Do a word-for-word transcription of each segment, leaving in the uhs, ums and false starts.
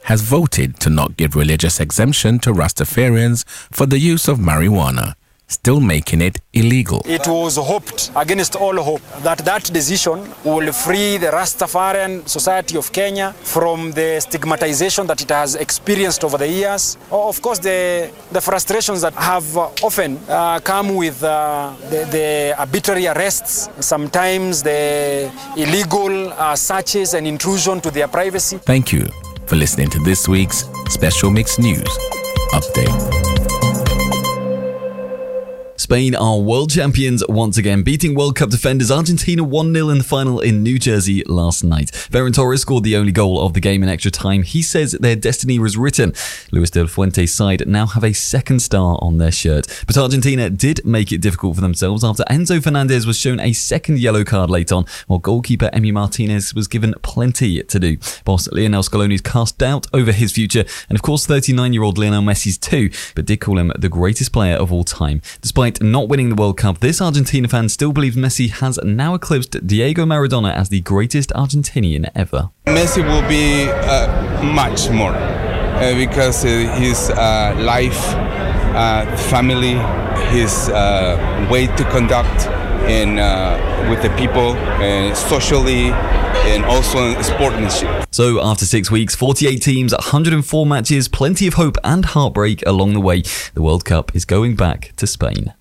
has voted to not give religious exemption to Rastafarians for the use of marijuana, still making it illegal. It was hoped, against all hope, that that decision will free the Rastafarian Society of Kenya from the stigmatization that it has experienced over the years. Of course, the, the frustrations that have often uh, come with uh, the, the arbitrary arrests, sometimes the illegal uh, searches and intrusion to their privacy. Thank you for listening to this week's Special Mix News Update. Spain are world champions once again, beating World Cup defenders Argentina one nil in the final in New Jersey last night. Ferran Torres scored the only goal of the game in extra time. He says their destiny was written. Luis de la Fuente's side now have a second star on their shirt. But Argentina did make it difficult for themselves after Enzo Fernandez was shown a second yellow card late on, while goalkeeper Emi Martinez was given plenty to do. Boss Lionel Scaloni's cast doubt over his future, and of course thirty-nine-year-old Lionel Messi's too, but did call him the greatest player of all time. Despite not winning the World Cup, this Argentina fan still believes Messi has now eclipsed Diego Maradona as the greatest Argentinian ever. Messi will be uh, much more uh, because uh, his uh, life, uh, family, his uh, way to conduct in uh, with the people, uh, socially, and also in sportsmanship. So after six weeks, forty-eight teams, one hundred four matches, plenty of hope and heartbreak along the way, the World Cup is going back to Spain.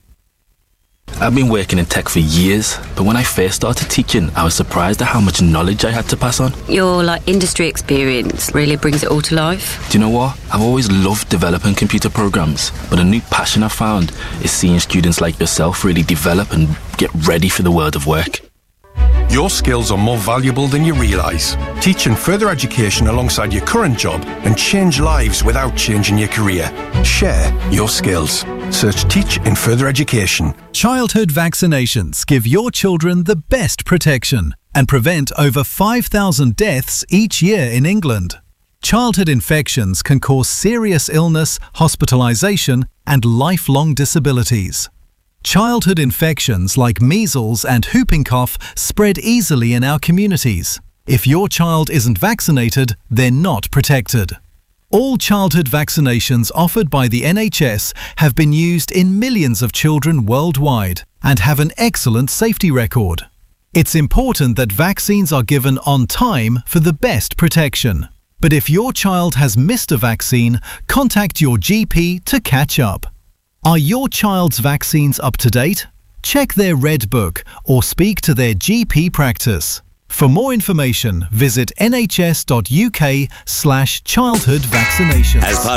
I've been working in tech for years, but when I first started teaching, I was surprised at how much knowledge I had to pass on. Your like industry experience really brings it all to life. Do you know what? I've always loved developing computer programs, but a new passion I've found is seeing students like yourself really develop and get ready for the world of work. Your skills are more valuable than you realise. Teach and further education alongside your current job and change lives without changing your career. Share your skills. Search Teach in Further Education. Childhood vaccinations give your children the best protection and prevent over five thousand deaths each year in England. Childhood infections can cause serious illness, hospitalisation and lifelong disabilities. Childhood infections like measles and whooping cough spread easily in our communities. If your child isn't vaccinated, they're not protected. All childhood vaccinations offered by the N H S have been used in millions of children worldwide and have an excellent safety record. It's important that vaccines are given on time for the best protection. But if your child has missed a vaccine, contact your G P to catch up. Are your child's vaccines up to date? Check their Red Book or speak to their G P practice. For more information, visit nhs.uk slash childhood vaccinations.